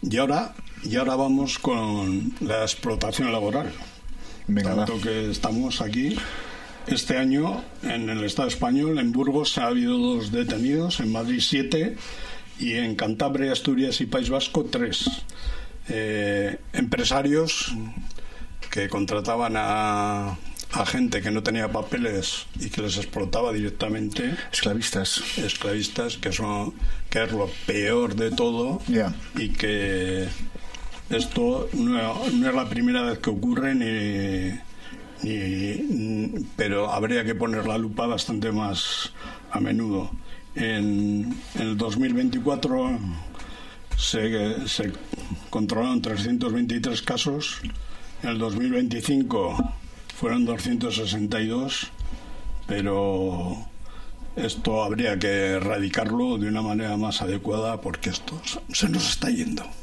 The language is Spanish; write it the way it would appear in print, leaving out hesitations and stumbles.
Y ahora vamos con la explotación laboral. Venga, tanto que estamos aquí. Este año, en el Estado español, en Burgos ha habido 2 detenidos, en Madrid 7 y en Cantabria, Asturias y País Vasco 3. Empresarios que contrataban a gente que no tenía papeles y que les explotaba directamente. Esclavistas, que es lo peor de todo. Yeah. Y que esto no es la primera vez que ocurre pero habría que poner la lupa bastante más a menudo. En el 2024 se controlaron 323 casos, en el 2025 fueron 262, pero esto habría que erradicarlo de una manera más adecuada porque esto se nos está yendo.